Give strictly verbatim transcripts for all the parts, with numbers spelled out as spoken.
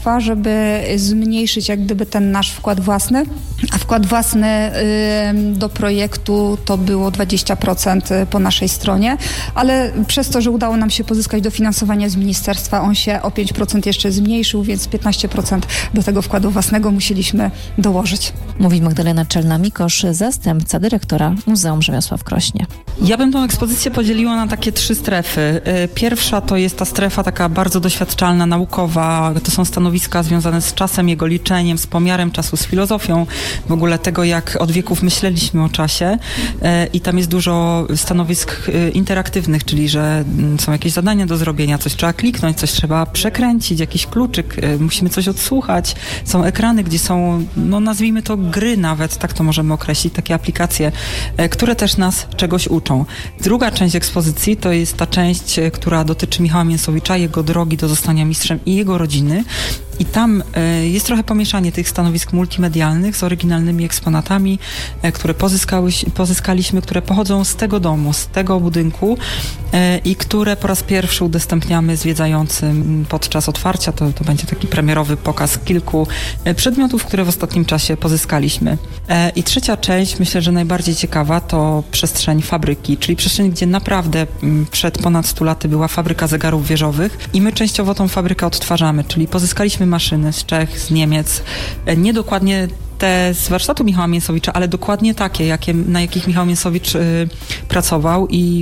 ministerstwa, żeby zmniejszyć jak gdyby ten nasz wkład własny, a wkład własny do projektu to było dwadzieścia procent po naszej stronie, ale przez to, że udało nam się pozyskać dofinansowanie z ministerstwa, on się o pięć procent jeszcze zmniejszył, więc piętnaście procent do tego wkładu własnego musieliśmy dołożyć. Mówi Magdalena Czelna-Mikosz, zastępca dyrektora Muzeum Rzemiosła w Krośnie. Ja bym tą ekspozycję podzieliła na takie trzy strefy. Pierwsza to jest ta strefa taka bardzo doświadczalna, naukowa. To są stanowiska związane z czasem, jego liczeniem, z pomiarem czasu, z filozofią w ogóle tego, jak od wieków myśleliśmy o czasie. I tam jest dużo stanowisk interaktywnych, czyli że są jakieś zadania do zrobienia, coś trzeba kliknąć, coś trzeba przekręcić, jakiś kluczyk, musimy coś odsłuchać. Są ekrany, gdzie są, no nazwijmy to gry nawet, tak to możemy określić, takie aplikacje, które też nas czegoś uczą. Druga część ekspozycji to jest ta część, która dotyczy Michała Mięsowicza, jego drogi do zostania mistrzem i jego rodziny. I tam y, jest trochę pomieszanie tych stanowisk multimedialnych z oryginalnymi eksponatami, y, które pozyskały, pozyskaliśmy, które pochodzą z tego domu, z tego budynku y, i które po raz pierwszy udostępniamy zwiedzającym podczas otwarcia. To, to będzie taki premierowy pokaz kilku y, przedmiotów, które w ostatnim czasie pozyskaliśmy. Y, I trzecia część, myślę, że najbardziej ciekawa, to przestrzeń fabryki, czyli przestrzeń, gdzie naprawdę y, przed ponad stu laty była fabryka zegarów wieżowych i my częściowo tą fabrykę odtwarzamy, czyli pozyskaliśmy maszyny z Czech, z Niemiec, niedokładnie te z warsztatu Michała Mięsowicza, ale dokładnie takie, jakie, na jakich Michał Mięsowicz y, pracował i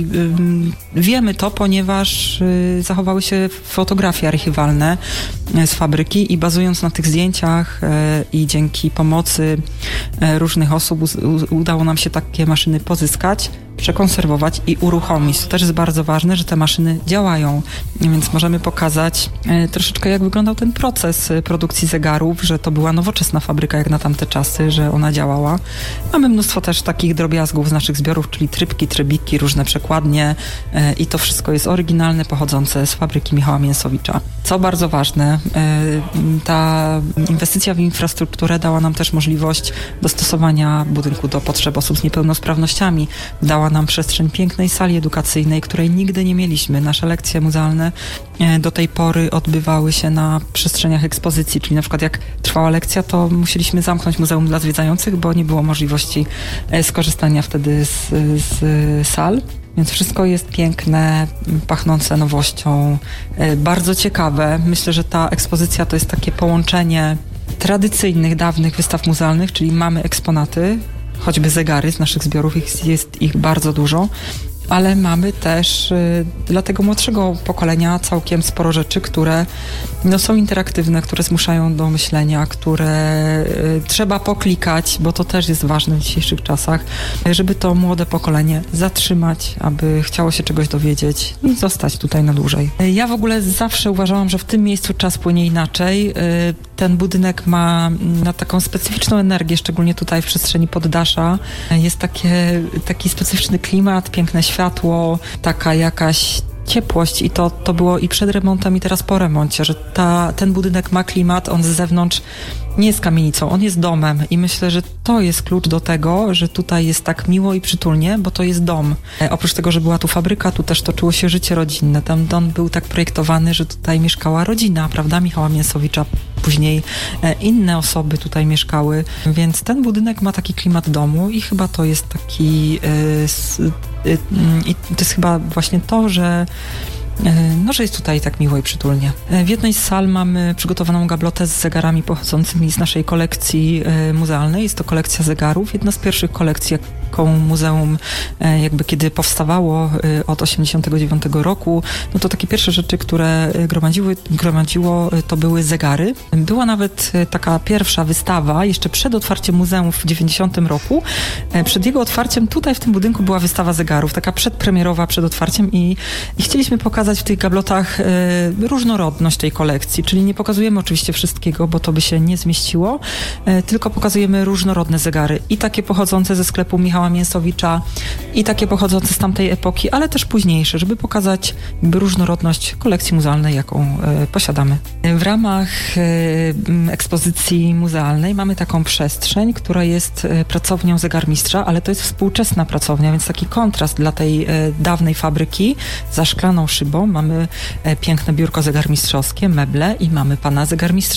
y, wiemy to, ponieważ y, zachowały się fotografie archiwalne y, z fabryki i bazując na tych zdjęciach y, i dzięki pomocy y, różnych osób u, udało nam się takie maszyny pozyskać, przekonserwować i uruchomić. To też jest bardzo ważne, że te maszyny działają, więc możemy pokazać y, troszeczkę, jak wyglądał ten proces y, produkcji zegarów, że to była nowoczesna fabryka jak na tamte czasy, że ona działała. Mamy mnóstwo też takich drobiazgów z naszych zbiorów, czyli trybki, trybiki, różne przekładnie y, i to wszystko jest oryginalne, pochodzące z fabryki Michała Mięsowicza. Co bardzo ważne, y, ta inwestycja w infrastrukturę dała nam też możliwość dostosowania budynku do potrzeb osób z niepełnosprawnościami, dała nam przestrzeń pięknej sali edukacyjnej, której nigdy nie mieliśmy. Nasze lekcje muzealne do tej pory odbywały się na przestrzeniach ekspozycji, czyli na przykład jak trwała lekcja, to musieliśmy zamknąć muzeum dla zwiedzających, bo nie było możliwości skorzystania wtedy z, z sal. Więc wszystko jest piękne, pachnące nowością, bardzo ciekawe. Myślę, że ta ekspozycja to jest takie połączenie tradycyjnych, dawnych wystaw muzealnych, czyli mamy eksponaty, choćby zegary z naszych zbiorów, jest, jest ich bardzo dużo, ale mamy też y, dla tego młodszego pokolenia całkiem sporo rzeczy, które no, są interaktywne, które zmuszają do myślenia, które y, trzeba poklikać, bo to też jest ważne w dzisiejszych czasach, żeby to młode pokolenie zatrzymać, aby chciało się czegoś dowiedzieć i zostać tutaj na dłużej. Ja w ogóle zawsze uważałam, że w tym miejscu czas płynie inaczej. Y, ten budynek ma na taką specyficzną energię, szczególnie tutaj w przestrzeni poddasza. Jest takie, taki specyficzny klimat, piękne światło, taka jakaś ciepłość i to, to było i przed remontem, i teraz po remoncie, że ta, ten budynek ma klimat, on z zewnątrz nie jest kamienicą, on jest domem i myślę, że to jest klucz do tego, że tutaj jest tak miło i przytulnie, bo to jest dom. E, oprócz tego, że była tu fabryka, tu też toczyło się życie rodzinne. Tam dom był tak projektowany, że tutaj mieszkała rodzina, prawda, Michała Mięsowicza. Później e, inne osoby tutaj mieszkały, więc ten budynek ma taki klimat domu i chyba to jest taki e, s, e, i to jest chyba właśnie to, że no, że jest tutaj tak miło i przytulnie. W jednej z sal mamy przygotowaną gablotę z zegarami pochodzącymi z naszej kolekcji muzealnej. Jest to kolekcja zegarów. Jedna z pierwszych kolekcji, jaką muzeum jakby kiedy powstawało od osiemdziesiątego dziewiątego roku, no to takie pierwsze rzeczy, które gromadziły, gromadziło, to były zegary. Była nawet taka pierwsza wystawa, jeszcze przed otwarciem muzeum w dziewięćdziesiątym roku. Przed jego otwarciem tutaj w tym budynku była wystawa zegarów, taka przedpremierowa przed otwarciem i, i chcieliśmy pokazać w tych gablotach y, różnorodność tej kolekcji, czyli nie pokazujemy oczywiście wszystkiego, bo to by się nie zmieściło, y, tylko pokazujemy różnorodne zegary i takie pochodzące ze sklepu Michała Mięsowicza i takie pochodzące z tamtej epoki, ale też późniejsze, żeby pokazać jakby różnorodność kolekcji muzealnej, jaką y, posiadamy. W ramach y, ekspozycji muzealnej mamy taką przestrzeń, która jest y, pracownią zegarmistrza, ale to jest współczesna pracownia, więc taki kontrast dla tej y, dawnej fabryki za szklaną szybą. Mamy e, piękne biurko zegarmistrzowskie, meble i mamy pana zegarmistrza